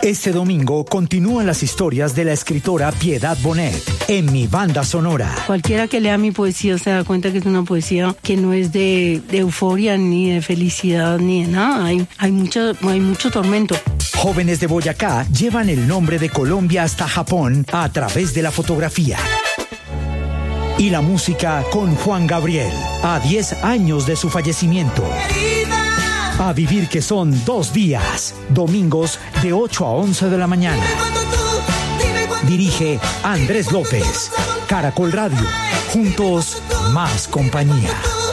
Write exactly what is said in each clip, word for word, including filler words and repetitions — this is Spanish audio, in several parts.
Este domingo continúan las historias de la escritora Piedad Bonet en Mi Banda Sonora. Cualquiera que lea mi poesía se da cuenta que es una poesía que no es de, de euforia, ni de felicidad, ni de nada. Hay, hay, mucho, hay mucho tormento. Jóvenes de Boyacá llevan el nombre de Colombia hasta Japón a través de la fotografía. Y la música con Juan Gabriel, a diez años de su fallecimiento. A vivir que son dos días, domingos de ocho a once de la mañana. Dirige Andrés López. Caracol Radio. Juntos, más compañía.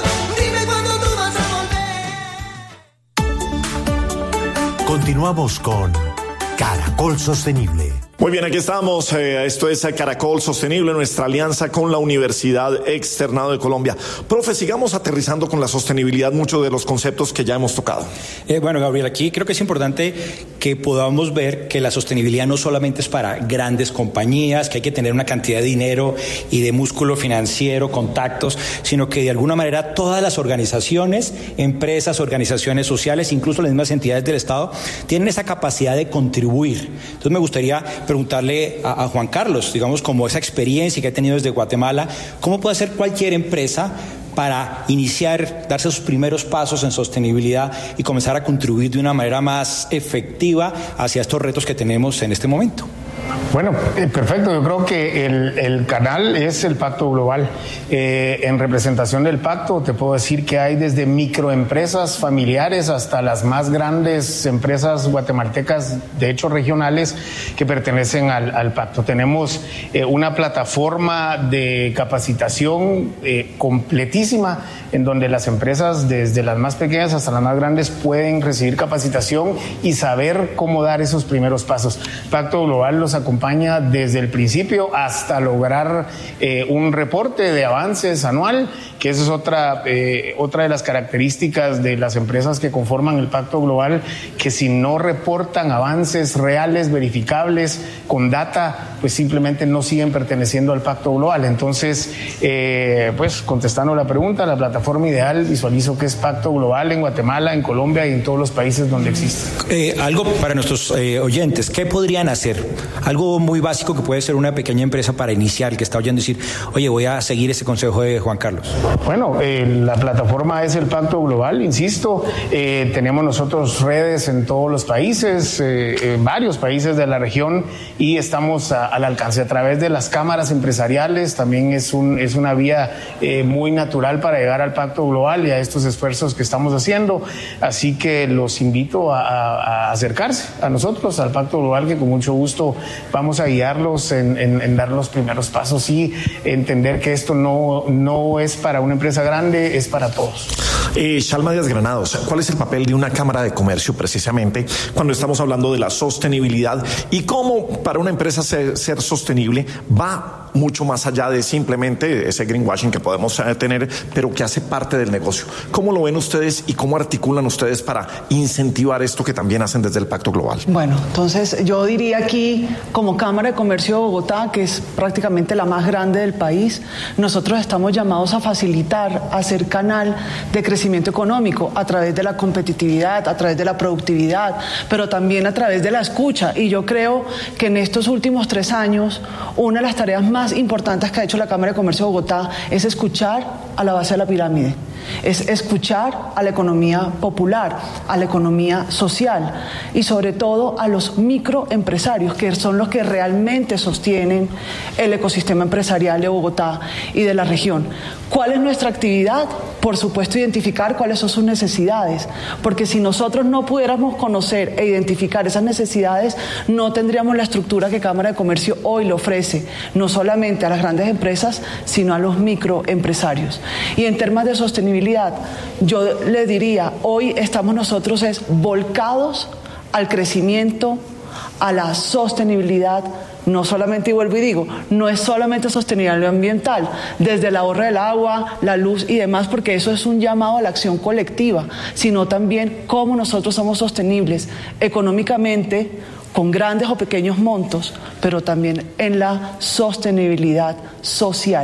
Continuamos con Caracol Sostenible. Muy bien, aquí estamos. Eh, esto es Caracol Sostenible, nuestra alianza con la Universidad Externado de Colombia. Profe, sigamos aterrizando con la sostenibilidad muchos de los conceptos que ya hemos tocado. Eh, bueno, Gabriel, aquí creo que es importante que podamos ver que la sostenibilidad no solamente es para grandes compañías, que hay que tener una cantidad de dinero y de músculo financiero, contactos, sino que de alguna manera todas las organizaciones, empresas, organizaciones sociales, incluso las mismas entidades del Estado, tienen esa capacidad de contribuir. Entonces me gustaría preguntarle a, a Juan Carlos, digamos, como esa experiencia que ha tenido desde Guatemala, ¿cómo puede hacer cualquier empresa para iniciar, darse sus primeros pasos en sostenibilidad y comenzar a contribuir de una manera más efectiva hacia estos retos que tenemos en este momento? Bueno, eh, perfecto. Yo creo que el, el canal es el Pacto Global. Eh, en representación del pacto te puedo decir que hay desde microempresas familiares hasta las más grandes empresas guatemaltecas, de hecho regionales, que pertenecen al, al pacto. Tenemos eh, una plataforma de capacitación eh, completísima en donde las empresas, desde las más pequeñas hasta las más grandes, pueden recibir capacitación y saber cómo dar esos primeros pasos. Pacto Global los acompaña desde el principio hasta lograr eh, un reporte de avances anual, que esa es otra, eh, otra de las características de las empresas que conforman el Pacto Global, que si no reportan avances reales, verificables, con data, pues simplemente no siguen perteneciendo al Pacto Global. Entonces, eh, pues contestando la pregunta, la plataforma ideal visualizo que es Pacto Global en Guatemala, en Colombia y en todos los países donde existe. Eh, algo para nuestros eh, oyentes, ¿qué podrían hacer? Algo muy básico que puede ser una pequeña empresa para iniciar, que está oyendo decir, oye, voy a seguir ese consejo de Juan Carlos. Bueno, eh, la plataforma es el Pacto Global, insisto, eh, tenemos nosotros redes en todos los países, eh, en varios países de la región, y estamos a, al alcance a través de las cámaras empresariales. También es, un, es una vía eh, muy natural para llegar al Pacto Global y a estos esfuerzos que estamos haciendo, así que los invito a, a, a acercarse a nosotros, al Pacto Global, que con mucho gusto vamos a guiarlos en, en, en dar los primeros pasos y entender que esto no, no es para una empresa grande, es para todos. Eh, Shalma Díaz Granados, ¿cuál es el papel de una Cámara de Comercio precisamente cuando estamos hablando de la sostenibilidad y cómo para una empresa ser, ser sostenible va mucho más allá de simplemente ese greenwashing que podemos eh, tener, pero que hace parte del negocio? ¿Cómo lo ven ustedes y cómo articulan ustedes para incentivar esto que también hacen desde el Pacto Global? Bueno, entonces yo diría aquí, como Cámara de Comercio de Bogotá, que es prácticamente la más grande del país, nosotros estamos llamados a facilitar, a ser canal de crecimiento económico a través de la competitividad, a través de la productividad, pero también a través de la escucha. Y yo creo que en estos últimos tres años, una de las tareas más más importantes que ha hecho la Cámara de Comercio de Bogotá es escuchar a la base de la pirámide, es escuchar a la economía popular, a la economía social y sobre todo a los microempresarios, que son los que realmente sostienen el ecosistema empresarial de Bogotá y de la región. ¿Cuál es nuestra actividad? Por supuesto, identificar cuáles son sus necesidades, porque si nosotros no pudiéramos conocer e identificar esas necesidades, no tendríamos la estructura que Cámara de Comercio hoy le ofrece, no solamente a las grandes empresas, sino a los microempresarios. Y en temas de sostenibilidad, yo le diría, hoy estamos nosotros es volcados al crecimiento, a la sostenibilidad. No solamente, y vuelvo y digo, no es solamente sostenibilidad ambiental, desde el ahorro del agua, la luz y demás, porque eso es un llamado a la acción colectiva, sino también cómo nosotros somos sostenibles económicamente, con grandes o pequeños montos, pero también en la sostenibilidad social,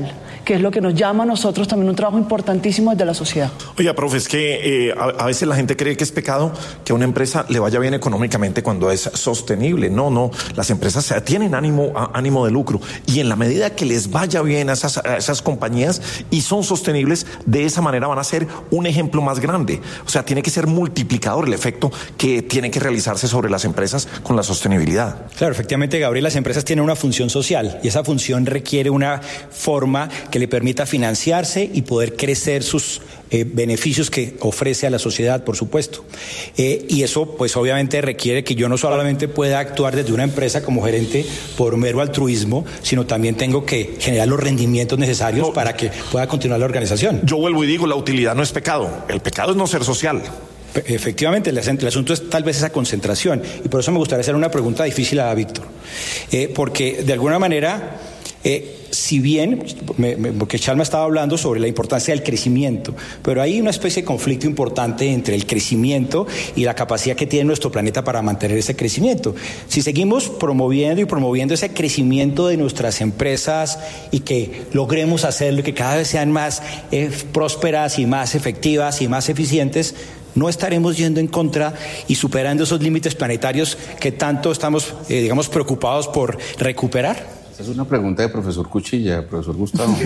que es lo que nos llama a nosotros también un trabajo importantísimo desde la sociedad. Oiga, profe, es que eh, a, a veces la gente cree que es pecado que a una empresa le vaya bien económicamente cuando es sostenible. No, no, las empresas tienen ánimo, ánimo de lucro, y en la medida que les vaya bien a esas, a esas compañías y son sostenibles, de esa manera van a ser un ejemplo más grande. O sea, tiene que ser multiplicador el efecto que tiene que realizarse sobre las empresas con la sostenibilidad. Claro, efectivamente, Gabriel, las empresas tienen una función social y esa función requiere una forma que le permita financiarse y poder crecer sus eh, beneficios que ofrece a la sociedad, por supuesto. Eh, y eso, pues obviamente requiere que yo no solamente pueda actuar desde una empresa como gerente por mero altruismo, sino también tengo que generar los rendimientos necesarios no, para que pueda continuar la organización. Yo vuelvo y digo, la utilidad no es pecado, el pecado es no ser social. Efectivamente, el asunto es tal vez esa concentración, y por eso me gustaría hacer una pregunta difícil a Víctor, eh, porque de alguna manera, eh, si bien, me, me, porque Chalma estaba hablando sobre la importancia del crecimiento, pero hay una especie de conflicto importante entre el crecimiento y la capacidad que tiene nuestro planeta para mantener ese crecimiento. Si seguimos promoviendo y promoviendo ese crecimiento de nuestras empresas y que logremos hacerlo y que cada vez sean más eh, prósperas y más efectivas y más eficientes, no estaremos yendo en contra y superando esos límites planetarios que tanto estamos, eh, digamos, preocupados por recuperar. Esa es una pregunta de profesor Cuchilla, profesor Gustavo.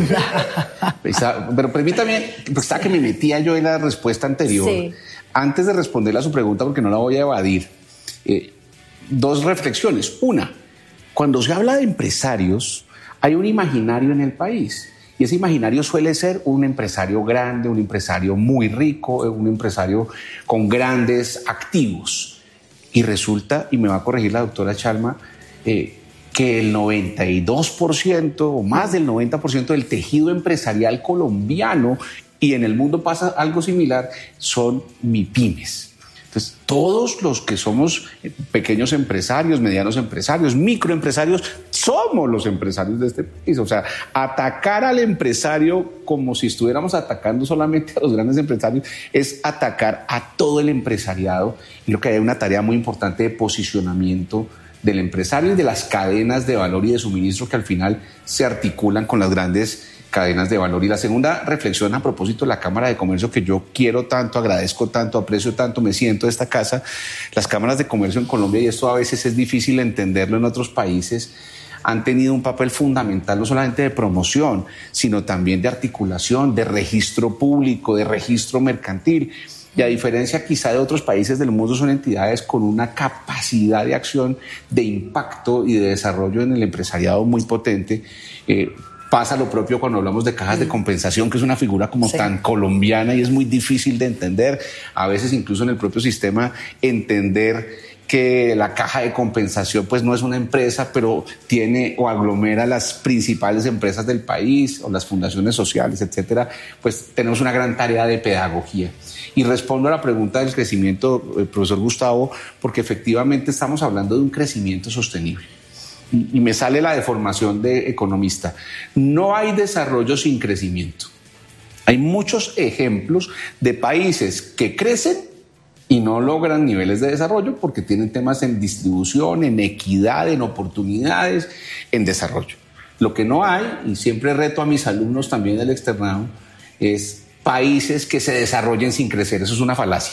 Pero permítame, pues está que me metía yo en la respuesta anterior. Sí. Antes de responderle a su pregunta, porque no la voy a evadir, eh, dos reflexiones. Una, cuando se habla de empresarios, hay un imaginario en el país. Y ese imaginario suele ser un empresario grande, un empresario muy rico, un empresario con grandes activos. Y resulta, y me va a corregir la doctora Chalma, eh, que el noventa y dos por ciento o más del noventa por ciento del tejido empresarial colombiano, y en el mundo pasa algo similar, son MIPYMES. Entonces, todos los que somos pequeños empresarios, medianos empresarios, microempresarios, somos los empresarios de este país. O sea, atacar al empresario como si estuviéramos atacando solamente a los grandes empresarios es atacar a todo el empresariado. Y lo que hay una tarea muy importante de posicionamiento del empresario y de las cadenas de valor y de suministro que al final se articulan con las grandes cadenas de valor. Y la segunda reflexión a propósito de la Cámara de Comercio, que yo quiero tanto, agradezco tanto, aprecio tanto, me siento de esta casa. Las cámaras de comercio en Colombia, y esto a veces es difícil entenderlo en otros países, han tenido un papel fundamental no solamente de promoción, sino también de articulación, de registro público, de registro mercantil. Y a diferencia quizá de otros países del mundo, son entidades con una capacidad de acción, de impacto y de desarrollo en el empresariado muy potente. Eh, Pasa lo propio cuando hablamos de cajas de compensación, que es una figura como sí. tan colombiana y es muy difícil de entender. A veces incluso en el propio sistema entender que la caja de compensación pues no es una empresa, pero tiene o aglomera las principales empresas del país o las fundaciones sociales, etcétera. Pues tenemos una gran tarea de pedagogía. Y respondo a la pregunta del crecimiento, eh, profesor Gustavo, porque efectivamente estamos hablando de un crecimiento sostenible. Y me sale la deformación de economista. No hay desarrollo sin crecimiento. Hay muchos ejemplos de países que crecen y no logran niveles de desarrollo porque tienen temas en distribución, en equidad, en oportunidades, en desarrollo. Lo que no hay, y siempre reto a mis alumnos también del externado, es países que se desarrollen sin crecer. Eso es una falacia.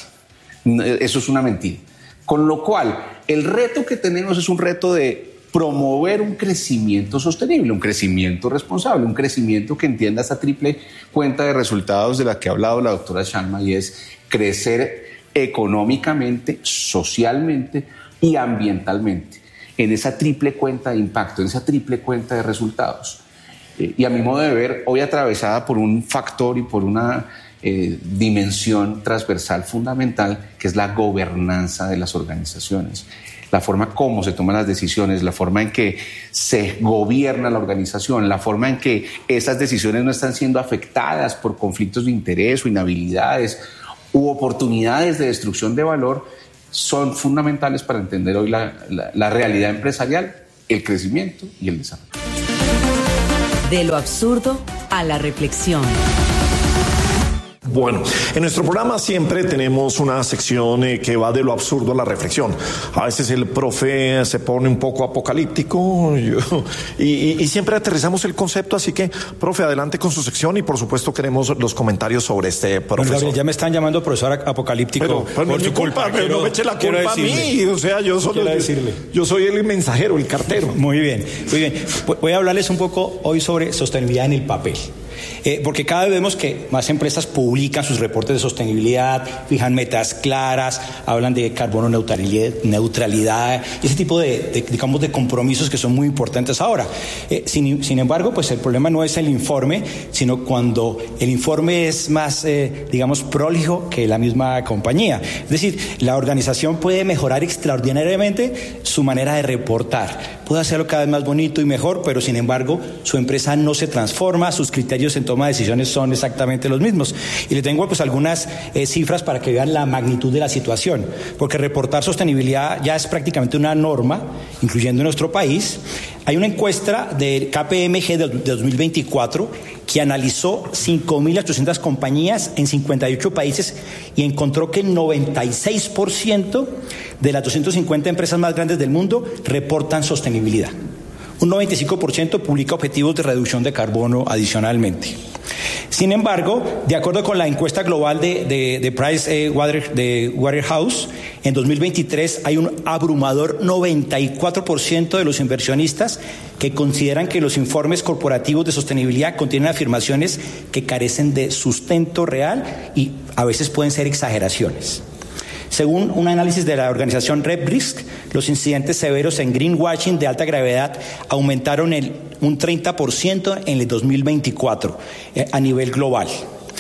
Eso es una mentira. Con lo cual, el reto que tenemos es un reto de promover un crecimiento sostenible, un crecimiento responsable, un crecimiento que entienda esa triple cuenta de resultados de la que ha hablado la doctora Chalma, y es crecer económicamente, socialmente y ambientalmente, en esa triple cuenta de impacto, en esa triple cuenta de resultados. Eh, y a mi modo de ver, hoy atravesada por un factor y por una eh, dimensión transversal fundamental, que es la gobernanza de las organizaciones. La forma como se toman las decisiones, la forma en que se gobierna la organización, la forma en que esas decisiones no están siendo afectadas por conflictos de interés o inhabilidades u oportunidades de destrucción de valor, son fundamentales para entender hoy la, la, la realidad empresarial, el crecimiento y el desarrollo. De lo absurdo a la reflexión. Bueno, en nuestro programa siempre tenemos una sección eh, que va de lo absurdo a la reflexión. A veces el profe se pone un poco apocalíptico yo, y, y, y siempre aterrizamos el concepto, así que, profe, adelante con su sección y por supuesto queremos los comentarios sobre este profesor. Bueno, Gabriel, ya me están llamando profesor apocalíptico. Pero, pero por no su culpa, culpa, pero no me eche la culpa a mí, o sea, yo solo decirle. yo soy el mensajero, el cartero. Muy bien, muy bien. Voy a hablarles un poco hoy sobre sostenibilidad en el papel. Eh, porque cada vez vemos que más empresas publican sus reportes de sostenibilidad, fijan metas claras, hablan de carbono neutralidad, neutralidad y ese tipo de, de, digamos, de compromisos que son muy importantes ahora. Eh, sin, sin embargo, pues el problema no es el informe, sino cuando el informe es más, eh, digamos, prolijo que la misma compañía. Es decir, la organización puede mejorar extraordinariamente su manera de reportar, puede hacerlo cada vez más bonito y mejor, pero sin embargo, su empresa no se transforma, sus criterios en toma de decisiones son exactamente los mismos. Y le tengo pues algunas eh, cifras para que vean la magnitud de la situación, porque reportar sostenibilidad ya es prácticamente una norma, incluyendo en nuestro país. Hay una encuesta del K P M G de dos mil veinticuatro que analizó cinco mil ochocientas compañías en cincuenta y ocho países y encontró que el noventa y seis por ciento de las doscientas cincuenta empresas más grandes del mundo reportan sostenibilidad. Un noventa y cinco por ciento publica objetivos de reducción de carbono adicionalmente. Sin embargo, de acuerdo con la encuesta global de, de, de Price eh, Water, de Waterhouse, en dos mil veintitrés hay un abrumador noventa y cuatro por ciento de los inversionistas que consideran que los informes corporativos de sostenibilidad contienen afirmaciones que carecen de sustento real y a veces pueden ser exageraciones. Según un análisis de la organización RepRisk, los incidentes severos en greenwashing de alta gravedad aumentaron el, un treinta por ciento en el dos mil veinticuatro eh, a nivel global.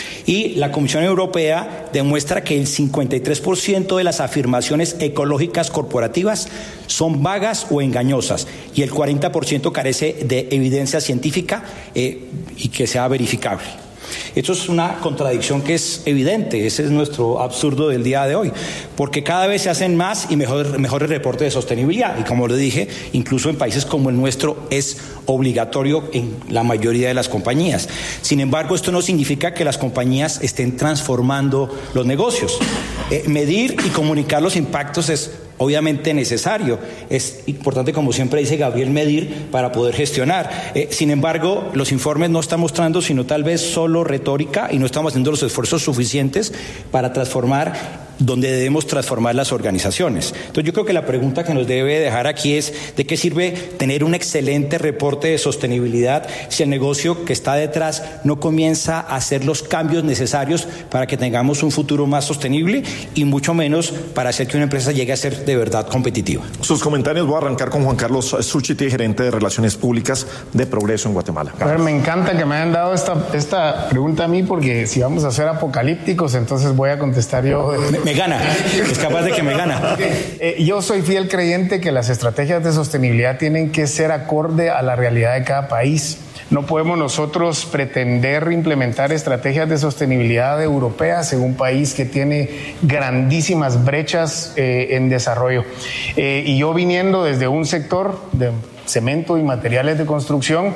Y la Comisión Europea demuestra que el cincuenta y tres por ciento de las afirmaciones ecológicas corporativas son vagas o engañosas y el cuarenta por ciento carece de evidencia científica eh, y que sea verificable. Esto es una contradicción que es evidente, ese es nuestro absurdo del día de hoy, porque cada vez se hacen más y mejor, mejores reportes de sostenibilidad y como le dije, incluso en países como el nuestro es obligatorio en la mayoría de las compañías. Sin embargo, esto no significa que las compañías estén transformando los negocios. Eh, medir y comunicar los impactos es obviamente necesario. Es importante, como siempre dice Gabriel, medir para poder gestionar. Eh, sin embargo, los informes no están mostrando sino tal vez solo retórica y no estamos haciendo los esfuerzos suficientes para transformar donde debemos transformar las organizaciones. Entonces yo creo que la pregunta que nos debe dejar aquí es ¿de qué sirve tener un excelente reporte de sostenibilidad si el negocio que está detrás no comienza a hacer los cambios necesarios para que tengamos un futuro más sostenible y mucho menos para hacer que una empresa llegue a ser de verdad competitiva? Sus comentarios, voy a arrancar con Juan Carlos Suchiti, gerente de Relaciones Públicas de Progreso en Guatemala. A ver, me encanta que me hayan dado esta, esta pregunta a mí porque si vamos a ser apocalípticos, entonces voy a contestar yo. Me gana, es capaz de que me gana. Eh, yo soy fiel creyente que las estrategias de sostenibilidad tienen que ser acorde a la realidad de cada país. No podemos nosotros pretender implementar estrategias de sostenibilidad europeas en un país que tiene grandísimas brechas eh, en desarrollo. Eh, y yo viniendo desde un sector de cemento y materiales de construcción,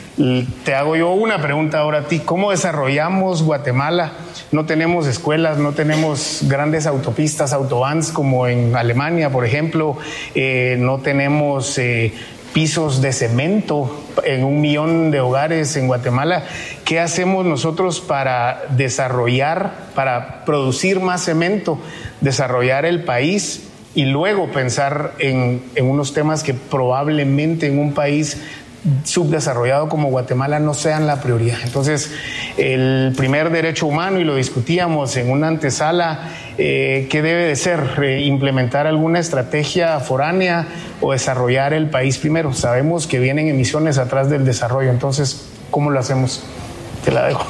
te hago yo una pregunta ahora a ti. ¿Cómo desarrollamos Guatemala? No tenemos escuelas, no tenemos grandes autopistas, autobans como en Alemania, por ejemplo. Eh, no tenemos eh, pisos de cemento en un millón de hogares en Guatemala. ¿Qué hacemos nosotros para desarrollar, para producir más cemento, desarrollar el país y luego pensar en, en unos temas que probablemente en un país subdesarrollado como Guatemala no sean la prioridad? Entonces, el primer derecho humano, y lo discutíamos en una antesala, eh, ¿qué debe de ser? Eh, ¿Implementar alguna estrategia foránea o desarrollar el país primero? Sabemos que vienen emisiones atrás del desarrollo, entonces, ¿cómo lo hacemos? Te la dejo.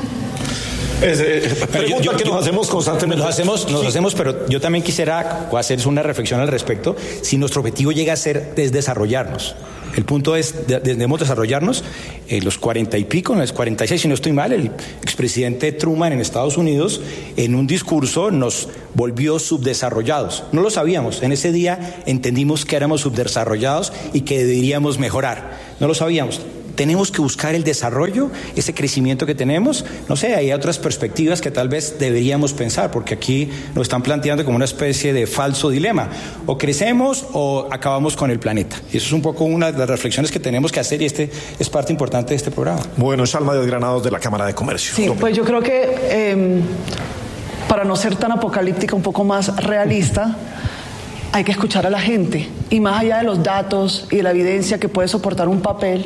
Es, eh, pregunta yo, yo, que nos hacemos constantemente. Nos hacemos, nos sí. hacemos, pero yo también quisiera hacer una reflexión al respecto. Si nuestro objetivo llega a ser es desarrollarnos, el punto es, de, debemos desarrollarnos. En los cuarenta y pico, en los cuarenta y seis, si no estoy mal, el expresidente Truman en Estados Unidos, en un discurso, nos volvió subdesarrollados. No lo sabíamos. En ese día entendimos que éramos subdesarrollados y que deberíamos mejorar. No lo sabíamos. tenemos que buscar el desarrollo, ese crecimiento que tenemos. No sé, hay otras perspectivas que tal vez deberíamos pensar, porque aquí nos están planteando como una especie de falso dilema. O crecemos o acabamos con el planeta. Y eso es un poco una de las reflexiones que tenemos que hacer, y este es parte importante de este programa. Bueno, Shalma Díaz Granados, de la Cámara de Comercio. Sí, pues yo creo que eh, para no ser tan apocalíptica, un poco más realista, hay que escuchar a la gente. Y más allá de los datos y de la evidencia que puede soportar un papel,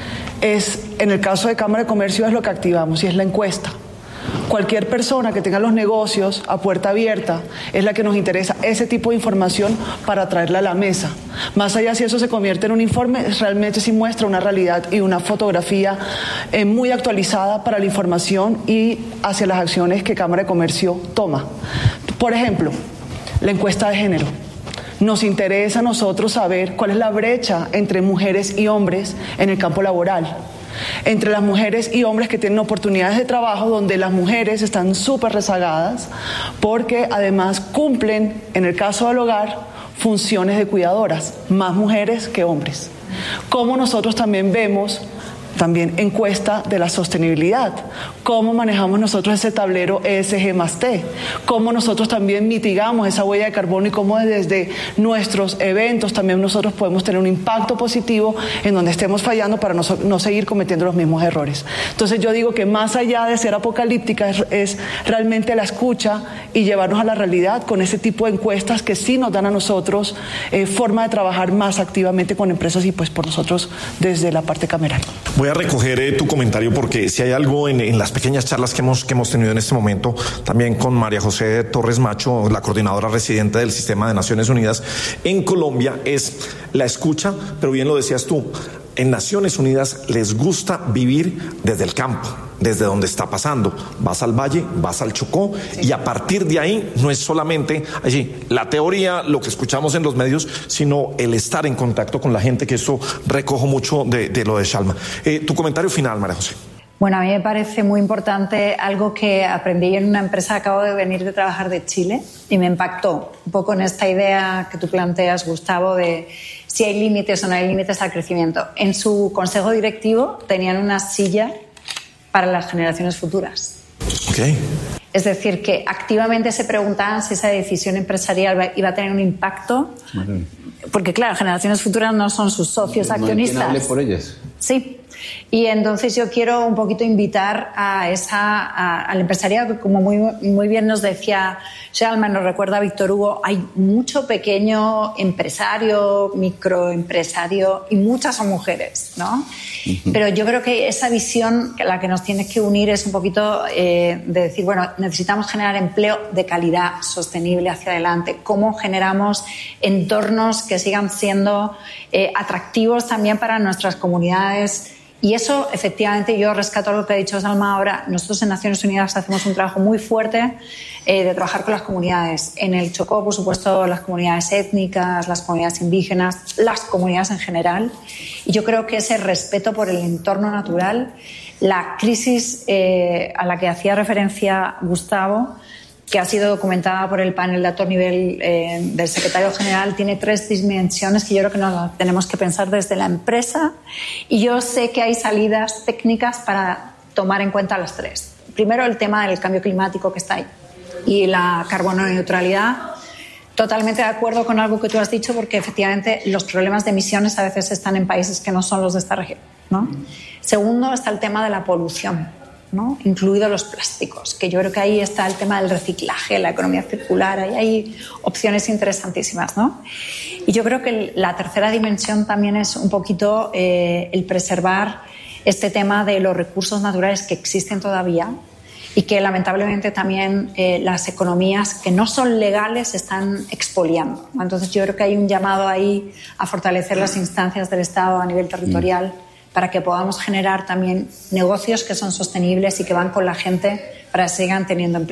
es, en el caso de Cámara de Comercio, es lo que activamos, y es la encuesta. Cualquier persona que tenga los negocios a puerta abierta es la que nos interesa ese tipo de información para traerla a la mesa. Más allá si eso se convierte en un informe, realmente sí muestra una realidad y una fotografía eh, muy actualizada para la información y hacia las acciones que Cámara de Comercio toma. Por ejemplo, la encuesta de género. Nos interesa a nosotros saber cuál es la brecha entre mujeres y hombres en el campo laboral. Entre las mujeres y hombres que tienen oportunidades de trabajo, donde las mujeres están súper rezagadas porque además cumplen, en el caso del hogar, funciones de cuidadoras, más mujeres que hombres. Como nosotros también vemos también encuesta de la sostenibilidad, cómo manejamos nosotros ese tablero E S G más T, cómo nosotros también mitigamos esa huella de carbono y cómo desde nuestros eventos también nosotros podemos tener un impacto positivo en donde estemos fallando para no, no seguir cometiendo los mismos errores. Entonces yo digo que más allá de ser apocalíptica es, es realmente la escucha y llevarnos a la realidad con ese tipo de encuestas que sí nos dan a nosotros eh, forma de trabajar más activamente con empresas y pues por nosotros desde la parte cameral. Voy a recoger eh, tu comentario, porque si hay algo en, en las pequeñas charlas que hemos, que hemos tenido en este momento, también con María José Torres Macho, la coordinadora residente del Sistema de Naciones Unidas en Colombia, es la escucha, pero bien lo decías tú, en Naciones Unidas les gusta vivir desde el campo, desde donde está pasando. Vas al valle, vas al Chocó, sí. Y a partir de ahí no es solamente allí la teoría, lo que escuchamos en los medios, sino el estar en contacto con la gente, que eso recojo mucho de, de lo de Shalma. Eh, tu comentario final, María José. Bueno, a mí me parece muy importante algo que aprendí en una empresa. Acabo de venir de trabajar de Chile y me impactó un poco en esta idea que tú planteas, Gustavo, de si hay límites o no hay límites al crecimiento. En su consejo directivo tenían una silla para las generaciones futuras. Okay. Es decir, que activamente se preguntaban si esa decisión empresarial iba a tener un impacto, uh-huh. Porque claro, generaciones futuras no son sus socios no accionistas. ¿No hay quien hable por ellas? Sí. Y entonces yo quiero un poquito invitar a esa, a, al empresariado, que como muy, muy bien nos decía Shalma, nos recuerda a Víctor Hugo, hay mucho pequeño empresario, microempresario, y muchas son mujeres, ¿no? Uh-huh. Pero yo creo que esa visión, la que nos tiene que unir, es un poquito eh, de decir, bueno, necesitamos generar empleo de calidad, sostenible hacia adelante. ¿Cómo generamos entornos que sigan siendo eh, atractivos también para nuestras comunidades? Y eso, efectivamente, yo rescato lo que ha dicho Salma ahora. Nosotros en Naciones Unidas hacemos un trabajo muy fuerte eh, de trabajar con las comunidades. En el Chocó, por supuesto, las comunidades étnicas, las comunidades indígenas, las comunidades en general. Y yo creo que ese respeto por el entorno natural, la crisis eh, a la que hacía referencia Gustavo, que ha sido documentada por el panel de alto nivel eh, del secretario general, tiene tres dimensiones que yo creo que nos tenemos que pensar desde la empresa, y yo sé que hay salidas técnicas para tomar en cuenta las tres. Primero, el tema del cambio climático que está ahí y la carbono neutralidad. Totalmente de acuerdo con algo que tú has dicho, porque efectivamente los problemas de emisiones a veces están en países que no son los de esta región, ¿no? Segundo, está el tema de la polución, ¿no? Incluidos los plásticos, que yo creo que ahí está el tema del reciclaje, la economía circular, ahí hay opciones interesantísimas, ¿no? Y yo creo que la tercera dimensión también es un poquito eh, el preservar este tema de los recursos naturales que existen todavía y que lamentablemente también eh, las economías que no son legales están expoliando, ¿no? Entonces yo creo que hay un llamado ahí a fortalecer las instancias del Estado a nivel territorial, mm. para que podamos generar también negocios que son sostenibles y que van con la gente para que sigan teniendo empleo.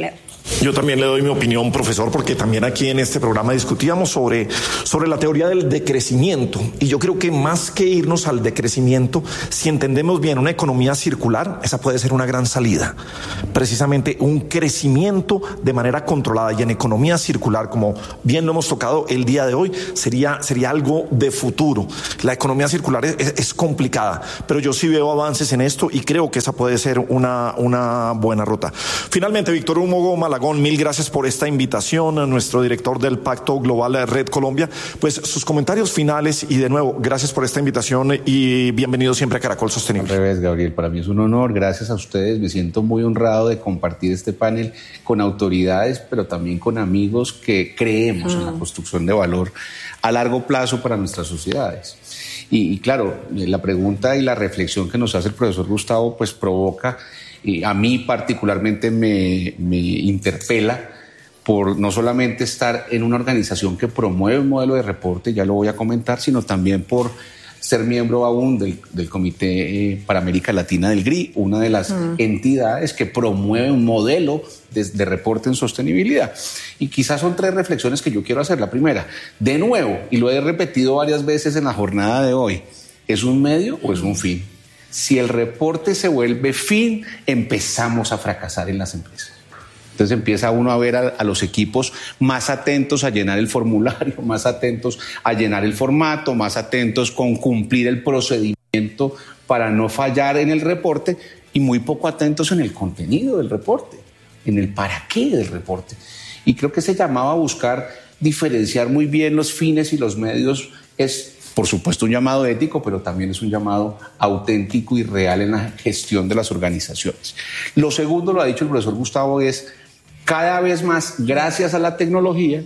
Yo también le doy mi opinión, profesor, porque también aquí en este programa discutíamos sobre, sobre la teoría del decrecimiento. Y yo creo que más que irnos al decrecimiento, si entendemos bien una economía circular, esa puede ser una gran salida. Precisamente un crecimiento de manera controlada. Y en economía circular, como bien lo hemos tocado el día de hoy, sería, sería algo de futuro. La economía circular es, es, es complicada, pero yo sí veo avances en esto y creo que esa puede ser una, una buena ruta. Finalmente, Víctor Hugo Malagón, mil gracias por esta invitación a nuestro director del Pacto Global Red Colombia. Pues sus comentarios finales y de nuevo, gracias por esta invitación y bienvenido siempre a Caracol Sostenible. Al revés, Gabriel, para mí es un honor, gracias a ustedes, me siento muy honrado de compartir este panel con autoridades, pero también con amigos que creemos mm. en la construcción de valor a largo plazo para nuestras sociedades. Y, y claro, la pregunta y la reflexión que nos hace el profesor Gustavo pues provoca, y a mí particularmente me, me interpela por no solamente estar en una organización que promueve un modelo de reporte, ya lo voy a comentar, sino también por ser miembro aún del, del Comité eh, para América Latina del G R I, una de las mm. entidades que promueve un modelo de, de reporte en sostenibilidad. Y quizás son tres reflexiones que yo quiero hacer. La primera, de nuevo, y lo he repetido varias veces en la jornada de hoy, ¿es un medio o es un fin? Si el reporte se vuelve fin, empezamos a fracasar en las empresas. Entonces empieza uno a ver a, a los equipos más atentos a llenar el formulario, más atentos a llenar el formato, más atentos con cumplir el procedimiento para no fallar en el reporte y muy poco atentos en el contenido del reporte, en el para qué del reporte. Y creo que ese llamado a buscar diferenciar muy bien los fines y los medios es, por supuesto, un llamado ético, pero también es un llamado auténtico y real en la gestión de las organizaciones. Lo segundo, lo ha dicho el profesor Gustavo, es cada vez más, gracias a la tecnología,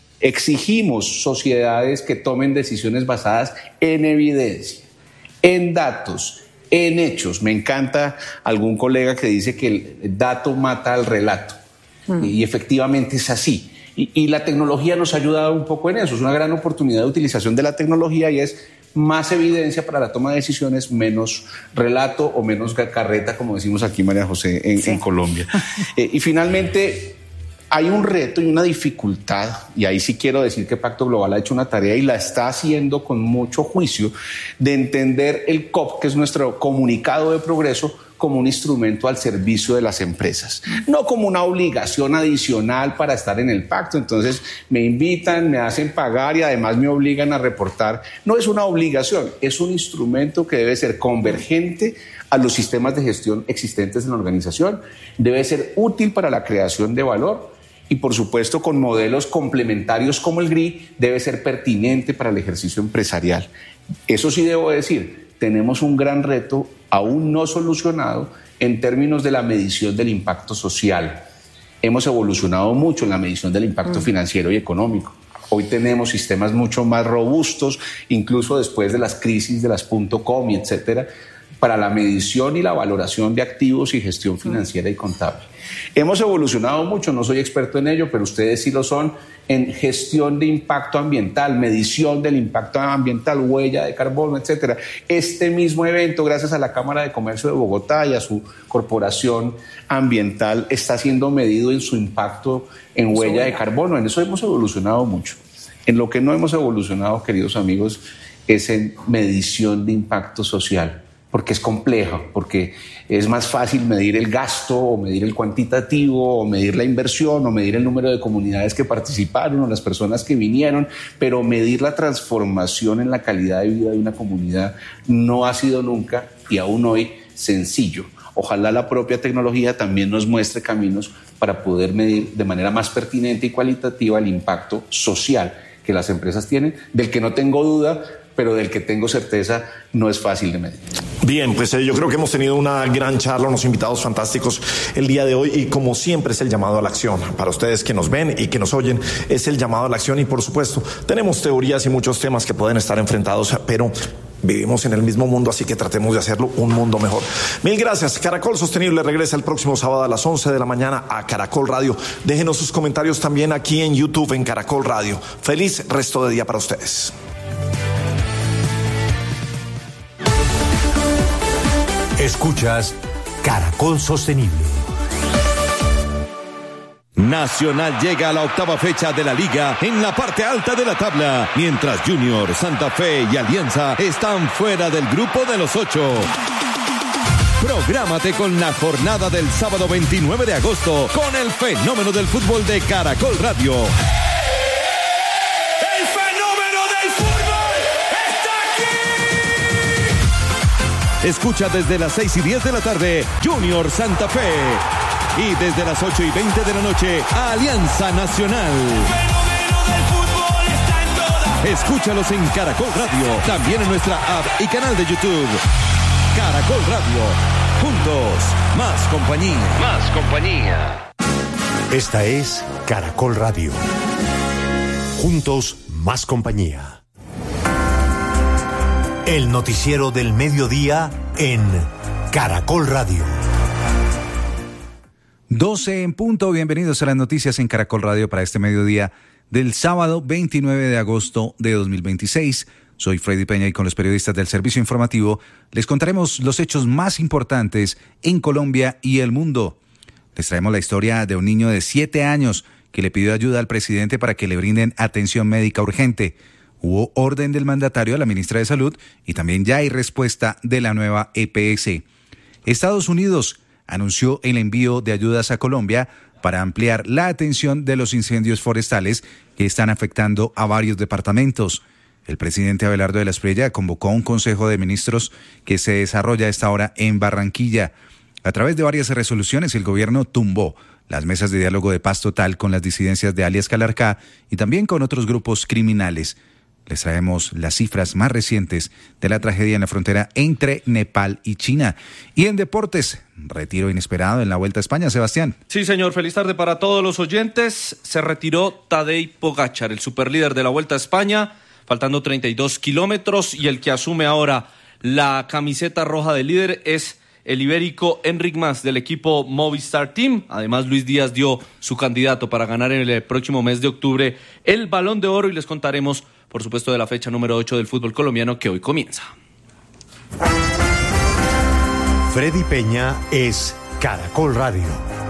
exigimos sociedades que tomen decisiones basadas en evidencia, en datos, en hechos. Me encanta algún colega que dice que el dato mata al relato. Mm. Y efectivamente es así. Y, y la tecnología nos ha ayudado un poco en eso. Es una gran oportunidad de utilización de la tecnología y es más evidencia para la toma de decisiones, menos relato o menos carreta, como decimos aquí, María José, en, sí. en Colombia. Eh, y finalmente, hay un reto y una dificultad, y ahí sí quiero decir que Pacto Global ha hecho una tarea y la está haciendo con mucho juicio, de entender el C O P, que es nuestro comunicado de progreso, como un instrumento al servicio de las empresas, no como una obligación adicional para estar en el pacto. Entonces me invitan, me hacen pagar y además me obligan a reportar. No es una obligación, es un instrumento que debe ser convergente a los sistemas de gestión existentes en la organización, debe ser útil para la creación de valor y, por supuesto, con modelos complementarios como el G R I, debe ser pertinente para el ejercicio empresarial. Eso sí debo decir, tenemos un gran reto aún no solucionado en términos de la medición del impacto social. Hemos evolucionado mucho en la medición del impacto mm. financiero y económico. Hoy tenemos sistemas mucho más robustos, incluso después de las crisis de las .com y etcétera, para la medición y la valoración de activos y gestión financiera y contable. Hemos evolucionado mucho, no soy experto en ello, pero ustedes sí lo son, en gestión de impacto ambiental, medición del impacto ambiental, huella de carbono, etcétera. Este mismo evento, gracias a la Cámara de Comercio de Bogotá y a su corporación ambiental, está siendo medido en su impacto en huella de carbono. En eso hemos evolucionado mucho. En lo que no hemos evolucionado, queridos amigos, es en medición de impacto social, porque es compleja, porque es más fácil medir el gasto o medir el cuantitativo o medir la inversión o medir el número de comunidades que participaron o las personas que vinieron, pero medir la transformación en la calidad de vida de una comunidad no ha sido nunca y aún hoy sencillo. Ojalá la propia tecnología también nos muestre caminos para poder medir de manera más pertinente y cualitativa el impacto social que las empresas tienen, del que no tengo duda, pero del que tengo certeza no es fácil de medir. Bien, pues eh, yo creo que hemos tenido una gran charla, unos invitados fantásticos el día de hoy y como siempre es el llamado a la acción. Para ustedes que nos ven y que nos oyen, es el llamado a la acción y por supuesto tenemos teorías y muchos temas que pueden estar enfrentados, pero vivimos en el mismo mundo, así que tratemos de hacerlo un mundo mejor. Mil gracias. Caracol Sostenible regresa el próximo sábado a las once de la mañana a Caracol Radio. Déjenos sus comentarios también aquí en YouTube en Caracol Radio. Feliz resto de día para ustedes. Escuchas Caracol Sostenible. Nacional llega a la octava fecha de la liga en la parte alta de la tabla, mientras Junior, Santa Fe y Alianza están fuera del grupo de los ocho. Prográmate con la jornada del sábado veintinueve de agosto con el fenómeno del fútbol de Caracol Radio. ¡El fenómeno del fútbol está aquí! Escucha desde las seis y diez de la tarde Junior Santa Fe y desde las ocho y veinte de la noche Alianza Nacional. ¡El fenómeno del fútbol está en todas! Escúchalos en Caracol Radio, también en nuestra app y canal de YouTube. Caracol Radio, juntos, más compañía. Más compañía. Esta es Caracol Radio. Juntos, más compañía. El noticiero del mediodía en Caracol Radio. doce en punto, bienvenidos a las noticias en Caracol Radio para este mediodía del sábado veintinueve de agosto de dos mil veintiséis. Soy Freddy Peña y con los periodistas del Servicio Informativo les contaremos los hechos más importantes en Colombia y el mundo. Les traemos la historia de un niño de siete años que le pidió ayuda al presidente para que le brinden atención médica urgente. Hubo orden del mandatario a la ministra de Salud y también ya hay respuesta de la nueva E P S. Estados Unidos anunció el envío de ayudas a Colombia para ampliar la atención de los incendios forestales que están afectando a varios departamentos. El presidente Abelardo de la Espriella convocó a un consejo de ministros que se desarrolla a esta hora en Barranquilla. A través de varias resoluciones, el gobierno tumbó las mesas de diálogo de paz total con las disidencias de alias Calarcá y también con otros grupos criminales. Les traemos las cifras más recientes de la tragedia en la frontera entre Nepal y China. Y en deportes, retiro inesperado en la Vuelta a España, Sebastián. Sí, señor, feliz tarde para todos los oyentes. Se retiró Tadej Pogačar, el superlíder de la Vuelta a España, faltando treinta y dos kilómetros, y el que asume ahora la camiseta roja de líder es el ibérico Enric Mas del equipo Movistar Team. Además, Luis Díaz dio su candidato para ganar en el próximo mes de octubre el Balón de Oro y les contaremos, por supuesto, de la fecha número ocho del fútbol colombiano que hoy comienza. Freddy Peña es Caracol Radio.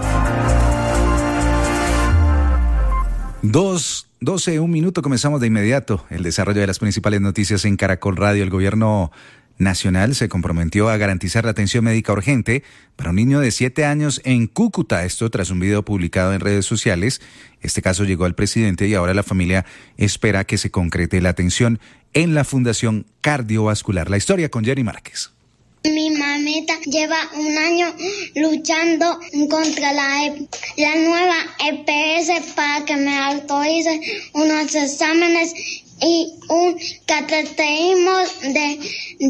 Dos, doce, un minuto, comenzamos de inmediato el desarrollo de las principales noticias en Caracol Radio. El gobierno nacional se comprometió a garantizar la atención médica urgente para un niño de siete años en Cúcuta. Esto tras un video publicado en redes sociales. Este caso llegó al presidente y ahora la familia espera que se concrete la atención en la Fundación Cardiovascular. La historia con Jerry Márquez. Mi mamita lleva un año luchando contra la, e- la nueva E P S para que me autorice unos exámenes y un cateterismo de,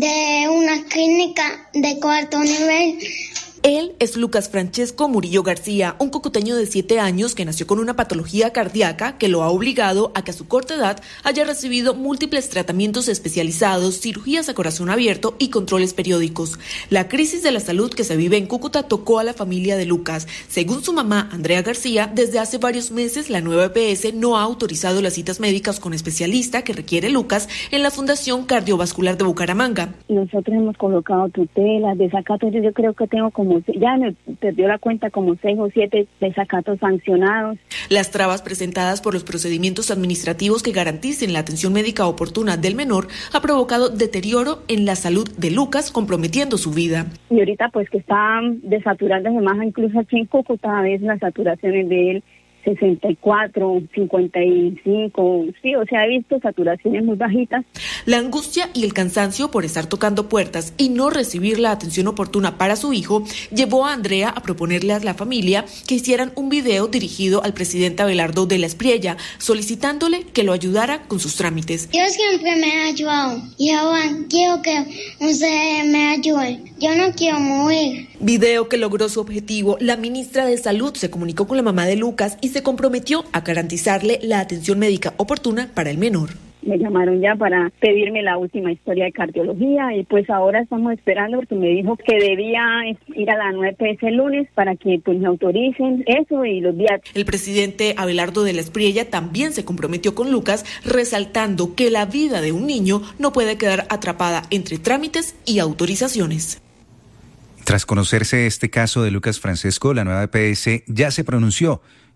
de una clínica de cuarto nivel. Él es Lucas Francesco Murillo García, un cucuteño de siete años que nació con una patología cardíaca que lo ha obligado a que a su corta edad haya recibido múltiples tratamientos especializados, cirugías a corazón abierto y controles periódicos. La crisis de la salud que se vive en Cúcuta tocó a la familia de Lucas. Según su mamá, Andrea García, desde hace varios meses la nueva E P S no ha autorizado las citas médicas con especialista que requiere Lucas en la Fundación Cardiovascular de Bucaramanga. Nosotros hemos colocado tutelas, desacatos, yo creo que tengo como ya me perdió la cuenta como seis o siete desacatos sancionados. Las trabas presentadas por los procedimientos administrativos que garanticen la atención médica oportuna del menor ha provocado deterioro en la salud de Lucas, comprometiendo su vida. Y ahorita pues que está desaturándose más, incluso aquí en Cúcuta a veces las saturaciones de él sesenta y cuatro, cincuenta y cinco, sí, o sea, he visto saturaciones muy bajitas. La angustia y el cansancio por estar tocando puertas y no recibir la atención oportuna para su hijo llevó a Andrea a proponerle a la familia que hicieran un video dirigido al presidente Abelardo de la Espriella, solicitándole que lo ayudara con sus trámites. Yo siempre me he ayudado y ahora quiero que ustedes me ayuden. Yo no quiero morir. Video que logró su objetivo. La ministra de Salud se comunicó con la mamá de Lucas y se comprometió a garantizarle la atención médica oportuna para el menor. Me llamaron ya para pedirme la última historia de cardiología y pues ahora estamos esperando porque me dijo que debía ir a la nueva E P S el lunes para que pues me autoricen eso y los días. El presidente Abelardo de la Espriella también se comprometió con Lucas, resaltando que la vida de un niño no puede quedar atrapada entre trámites y autorizaciones. Tras conocerse este caso de Lucas Francesco, la nueva E P S ya se pronunció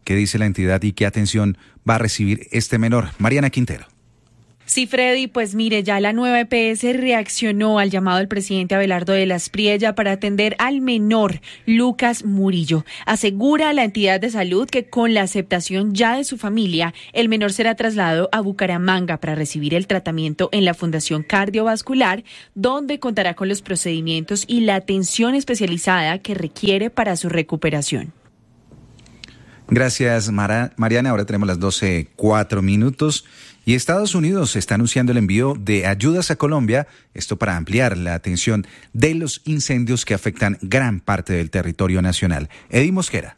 qué dice la entidad y qué atención va a recibir este menor. Mariana Quintero. Sí, Freddy, pues mire, ya la nueva E P S reaccionó al llamado del presidente Abelardo de la Espriella para atender al menor Lucas Murillo. Asegura la entidad de salud que con la aceptación ya de su familia, el menor será trasladado a Bucaramanga para recibir el tratamiento en la Fundación Cardiovascular, donde contará con los procedimientos y la atención especializada que requiere para su recuperación. Gracias, Mara, Mariana. Ahora tenemos las doce, cuatro minutos. Y Estados Unidos está anunciando el envío de ayudas a Colombia, esto para ampliar la atención de los incendios que afectan gran parte del territorio nacional. Eddie Mosquera.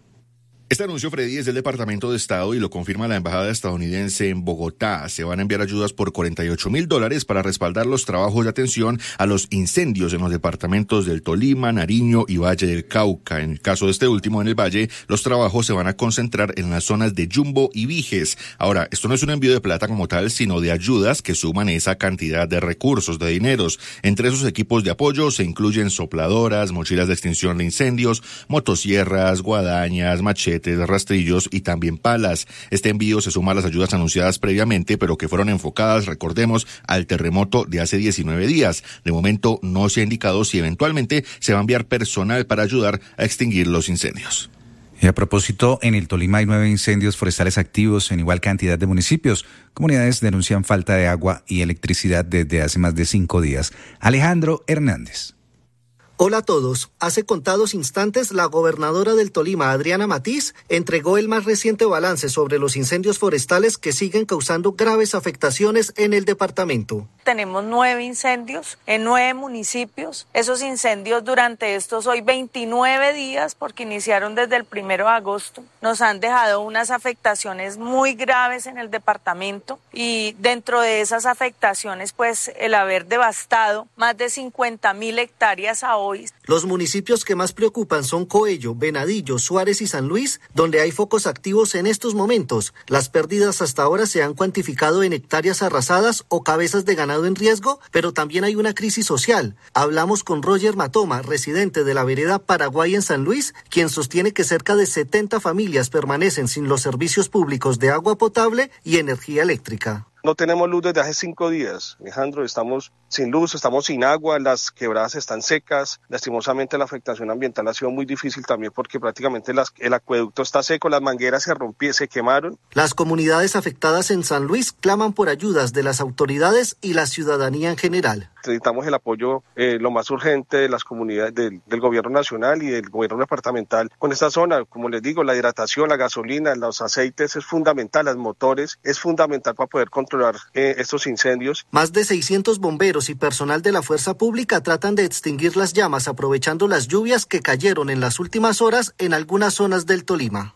Este anuncio, Freddy, es del Departamento de Estado y lo confirma la Embajada estadounidense en Bogotá. Se van a enviar ayudas por cuarenta y ocho mil dólares para respaldar los trabajos de atención a los incendios en los departamentos del Tolima, Nariño y Valle del Cauca. En el caso de este último, en el Valle, los trabajos se van a concentrar en las zonas de Yumbo y Viges. Ahora, esto no es un envío de plata como tal, sino de ayudas que suman esa cantidad de recursos, de dineros. Entre esos equipos de apoyo se incluyen sopladoras, mochilas de extinción de incendios, motosierras, guadañas, machetes, rastrillos y también palas. Este envío se suma a las ayudas anunciadas previamente, pero que fueron enfocadas, recordemos, al terremoto de hace diecinueve días. De momento no se ha indicado si eventualmente se va a enviar personal para ayudar a extinguir los incendios. Y a propósito, en el Tolima hay nueve incendios forestales activos en igual cantidad de municipios. Comunidades denuncian falta de agua y electricidad desde hace más de cinco días. Alejandro Hernández. Hola a todos. Hace contados instantes, la gobernadora del Tolima, Adriana Matiz, entregó el más reciente balance sobre los incendios forestales que siguen causando graves afectaciones en el departamento. Tenemos nueve incendios en nueve municipios. Esos incendios durante estos hoy veintinueve días, porque iniciaron desde el primero de agosto, nos han dejado unas afectaciones muy graves en el departamento y dentro de esas afectaciones, pues el haber devastado más de cincuenta mil hectáreas a hoy. Los municipios que más preocupan son Coello, Venadillo, Suárez y San Luis, donde hay focos activos en estos momentos. Las pérdidas hasta ahora se han cuantificado en hectáreas arrasadas o cabezas de ganado en riesgo, pero también hay una crisis social. Hablamos con Roger Matoma, residente de la vereda Paraguay en San Luis, quien sostiene que cerca de setenta familias permanecen sin los servicios públicos de agua potable y energía eléctrica. No tenemos luz desde hace cinco días, Alejandro, estamos sin luz, estamos sin agua, las quebradas están secas, lastimosamente la afectación ambiental ha sido muy difícil también porque prácticamente las, el acueducto está seco, las mangueras se rompieron, se quemaron. Las comunidades afectadas en San Luis claman por ayudas de las autoridades y la ciudadanía en general. Necesitamos el apoyo eh, lo más urgente de las comunidades del, del gobierno nacional y del gobierno departamental con esta zona. Como les digo, la hidratación, la gasolina, los aceites es fundamental, los motores es fundamental para poder controlar eh, estos incendios. Más de seiscientos bomberos y personal de la fuerza pública tratan de extinguir las llamas aprovechando las lluvias que cayeron en las últimas horas en algunas zonas del Tolima.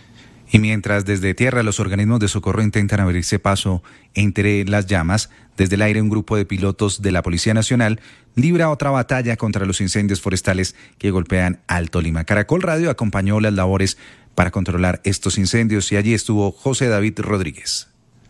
Y mientras desde tierra los organismos de socorro intentan abrirse paso entre las llamas, desde el aire un grupo de pilotos de la Policía Nacional libra otra batalla contra los incendios forestales que golpean al Tolima. Caracol Radio acompañó las labores para controlar estos incendios y allí estuvo José David Rodríguez.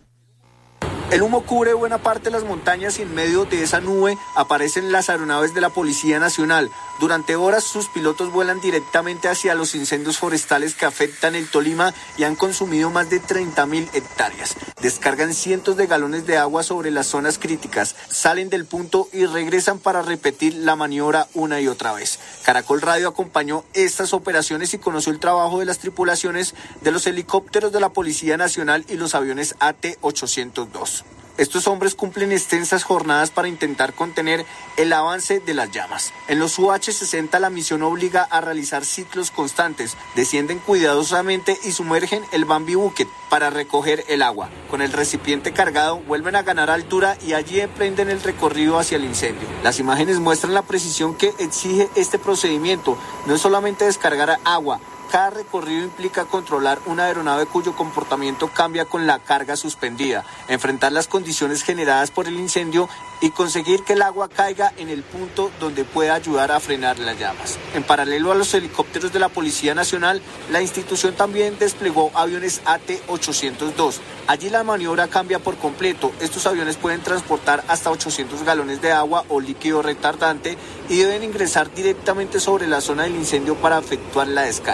El humo cubre buena parte de las montañas y en medio de esa nube aparecen las aeronaves de la Policía Nacional. Durante horas sus pilotos vuelan directamente hacia los incendios forestales que afectan el Tolima y han consumido más de treinta mil hectáreas. Descargan cientos de galones de agua sobre las zonas críticas, salen del punto y regresan para repetir la maniobra una y otra vez. Caracol Radio acompañó estas operaciones y conoció el trabajo de las tripulaciones de los helicópteros de la Policía Nacional y los aviones A T ochocientos dos. Estos hombres cumplen extensas jornadas para intentar contener el avance de las llamas. En los U H sesenta la misión obliga a realizar ciclos constantes. Descienden cuidadosamente y sumergen el Bambi Bucket para recoger el agua. Con el recipiente cargado vuelven a ganar altura y allí emprenden el recorrido hacia el incendio. Las imágenes muestran la precisión que exige este procedimiento. No es solamente descargar agua. Cada recorrido implica controlar una aeronave cuyo comportamiento cambia con la carga suspendida, enfrentar las condiciones generadas por el incendio y conseguir que el agua caiga en el punto donde pueda ayudar a frenar las llamas. En paralelo a los helicópteros de la Policía Nacional, la institución también desplegó aviones A T ochocientos dos. Allí la maniobra cambia por completo. Estos aviones pueden transportar hasta ochocientos galones de agua o líquido retardante y deben ingresar directamente sobre la zona del incendio para efectuar la descarga.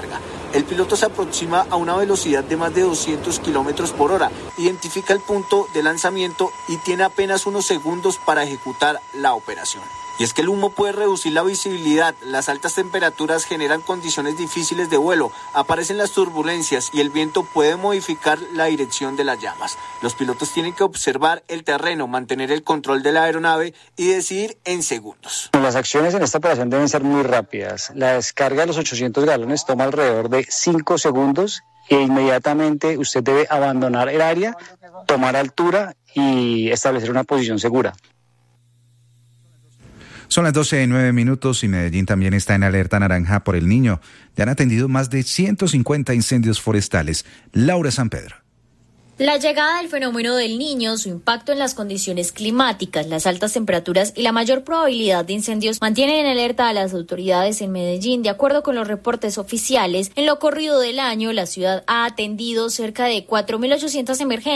El piloto se aproxima a una velocidad de más de doscientos kilómetros por hora, identifica el punto de lanzamiento y tiene apenas unos segundos para ejecutar la operación. Y es que el humo puede reducir la visibilidad, las altas temperaturas generan condiciones difíciles de vuelo, aparecen las turbulencias y el viento puede modificar la dirección de las llamas. Los pilotos tienen que observar el terreno, mantener el control de la aeronave y decidir en segundos. Las acciones en esta operación deben ser muy rápidas. La descarga de los ochocientos galones toma alrededor de cinco segundos e inmediatamente usted debe abandonar el área, tomar altura y establecer una posición segura. Son las doce y nueve minutos y Medellín también está en alerta naranja por el Niño. Ya han atendido más de ciento cincuenta incendios forestales. Laura San Pedro. La llegada del fenómeno del Niño, su impacto en las condiciones climáticas, las altas temperaturas y la mayor probabilidad de incendios mantienen en alerta a las autoridades en Medellín. De acuerdo con los reportes oficiales, en lo corrido del año, la ciudad ha atendido cerca de cuatro mil ochocientas emergencias.